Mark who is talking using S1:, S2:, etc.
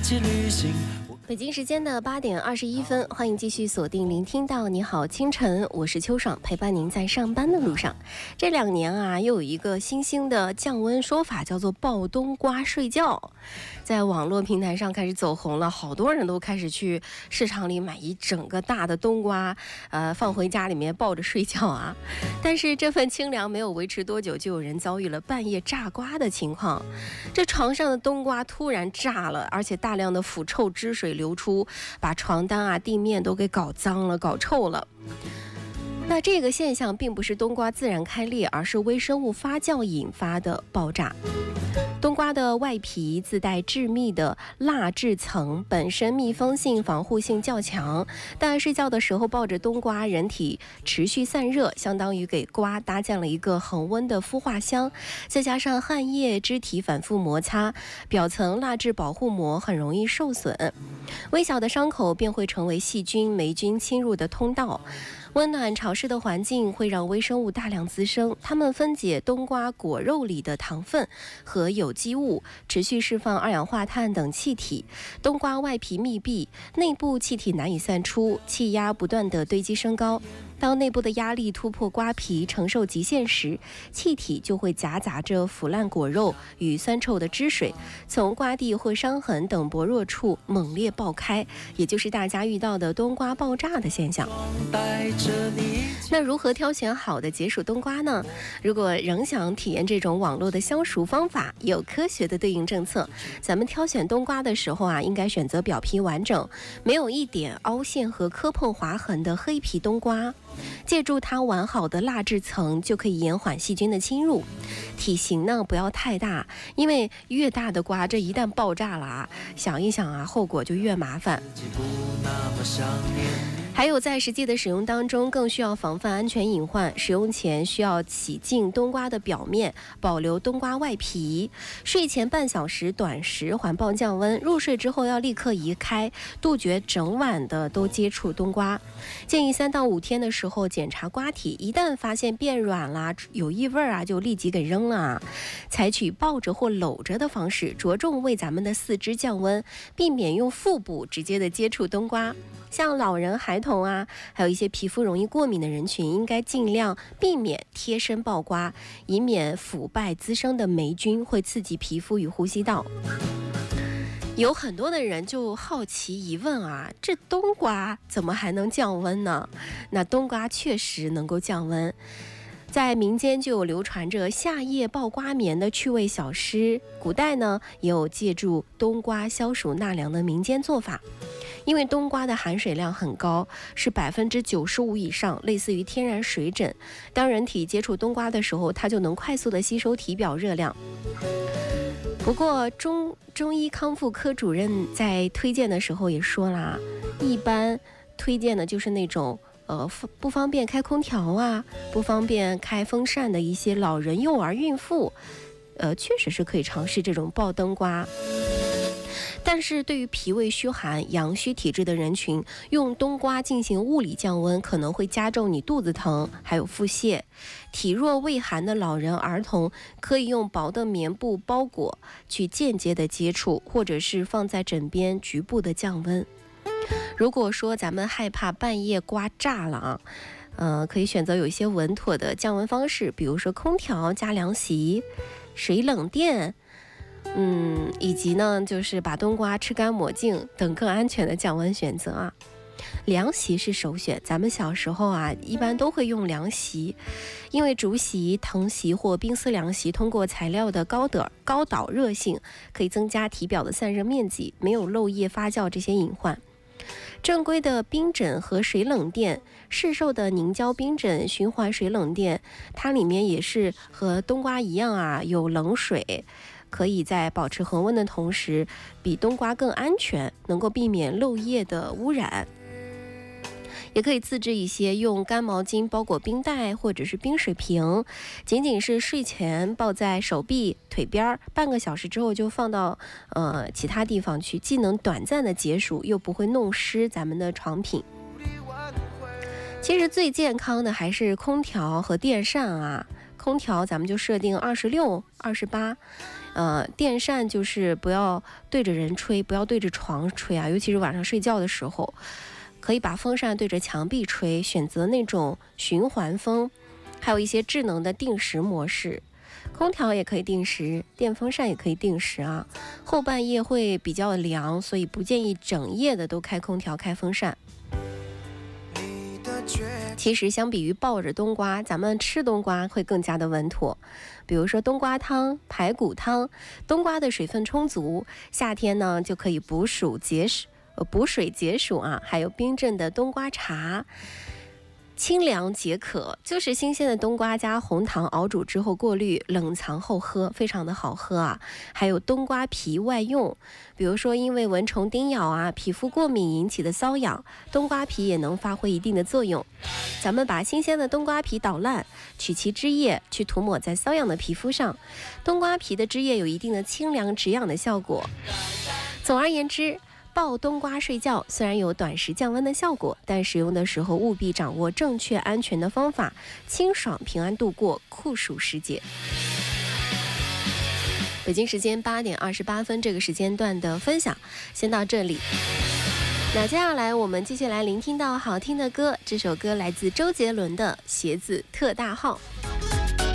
S1: 起旅行。
S2: 北京时间的8点21分，欢迎继续锁定聆听到你好清晨，我是秋爽，陪伴您在上班的路上。这2年啊，又有一个新兴的降温说法，叫做抱冬瓜睡觉，在网络平台上开始走红了，好多人都开始去市场里买一整个大的冬瓜，放回家里面抱着睡觉啊。但是这份清凉没有维持多久，就有人遭遇了半夜炸瓜的情况。这床上的冬瓜突然炸了，而且大量的腐臭汁水流出，把床单啊、地面都给搞脏了、搞臭了。那这个现象并不是冬瓜自然开裂，而是微生物发酵引发的爆炸。冬瓜的外皮自带致密的蜡质层，本身密封性、防护性较强，但睡觉的时候抱着冬瓜，人体持续散热，相当于给瓜搭建了一个恒温的孵化箱。再加上汗液、肢体反复摩擦，表层蜡质保护膜很容易受损，微小的伤口便会成为细菌、霉菌侵入的通道。温暖潮湿的环境会让微生物大量滋生，它们分解冬瓜果肉里的糖分和有机物，持续释放二氧化碳等气体。冬瓜外皮密闭，内部气体难以散出，气压不断地堆积升高。当内部的压力突破瓜皮承受极限时，气体就会夹杂着腐烂果肉与酸臭的汁水，从瓜蒂或伤痕等薄弱处猛烈爆开，也就是大家遇到的冬瓜爆炸的现象。那如何挑选好的解暑冬瓜呢？如果仍想体验这种网络的消暑方法，有科学的对应政策。咱们挑选冬瓜的时候啊，应该选择表皮完整，没有一点凹陷和磕碰划痕的黑皮冬瓜。借助它完好的蜡质层，就可以延缓细菌的侵入。体型呢不要太大，因为越大的瓜，这一旦爆炸了啊，想一想啊，后果就越麻烦。还有在实际的使用当中，更需要防范安全隐患。使用前需要洗净冬瓜的表面，保留冬瓜外皮。睡前半小时短时环抱降温，入睡之后要立刻移开，杜绝整晚的都接触冬瓜。建议3到5天的时候检查瓜体，一旦发现变软啦、有异味啊，就立即给扔了。采取抱着或搂着的方式，着重为咱们的四肢降温，避免用腹部直接的接触冬瓜。像老人、孩童啊，还有一些皮肤容易过敏的人群，应该尽量避免贴身抱瓜，以免腐败滋生的霉菌会刺激皮肤与呼吸道。有很多的人就好奇疑问啊，这冬瓜怎么还能降温呢？那冬瓜确实能够降温。在民间就有流传着夏夜抱瓜眠的趣味小诗，古代呢也有借助冬瓜消暑纳凉的民间做法。因为冬瓜的含水量很高，是95%以上，类似于天然水枕。当人体接触冬瓜的时候，它就能快速的吸收体表热量。不过中医康复科主任在推荐的时候也说啦，一般推荐的就是那种不方便开空调啊，不方便开风扇的一些老人、幼儿、孕妇，确实是可以尝试这种抱冬瓜。但是对于脾胃虚寒、阳虚体质的人群，用冬瓜进行物理降温，可能会加重你肚子疼，还有腹泻。体弱胃寒的老人、儿童可以用薄的棉布包裹，去间接的接触，或者是放在枕边局部的降温。如果说咱们害怕半夜瓜炸了啊，可以选择有一些稳妥的降温方式，比如说空调加凉席、水冷垫。以及呢，就是把冬瓜吃干抹净等更安全的降温选择啊。凉席是首选，咱们小时候啊，一般都会用凉席，因为竹席、藤席或冰丝凉席通过材料的高导热性，可以增加体表的散热面积，没有漏液发酵这些隐患。正规的冰枕和水冷垫，市售的凝胶冰枕、循环水冷垫，它里面也是和冬瓜一样啊，有冷水，可以在保持恒温的同时，比冬瓜更安全，能够避免漏液的污染。也可以自制一些用干毛巾包裹冰袋或者是冰水瓶，仅仅是睡前抱在手臂、腿边，半个小时之后就放到其他地方去，既能短暂的解暑，又不会弄湿咱们的床品。其实最健康的还是空调和电扇啊。空调咱们就设定26、28， 电扇就是不要对着人吹，不要对着床吹啊，尤其是晚上睡觉的时候，可以把风扇对着墙壁吹，选择那种循环风，还有一些智能的定时模式。空调也可以定时，电风扇也可以定时啊。后半夜会比较凉，所以不建议整夜的都开空调、开风扇。其实相比于抱着冬瓜，咱们吃冬瓜会更加的稳妥。比如说冬瓜汤、排骨汤，冬瓜的水分充足，夏天呢就可以补水解暑啊。还有冰镇的冬瓜茶，清凉解渴，就是新鲜的冬瓜加红糖熬煮之后过滤，冷藏后喝，非常的好喝啊。还有冬瓜皮外用，比如说因为蚊虫叮咬啊、皮肤过敏引起的瘙痒，冬瓜皮也能发挥一定的作用。咱们把新鲜的冬瓜皮捣烂，取其汁液去涂抹在瘙痒的皮肤上，冬瓜皮的汁液有一定的清凉止痒的效果。总而言之，抱冬瓜睡觉虽然有短时降温的效果，但使用的时候务必掌握正确安全的方法，清爽平安度过酷暑时节。北京时间8点28分，这个时间段的分享先到这里。那接下来我们继续来聆听到好听的歌，这首歌来自周杰伦的《鞋子特大号》。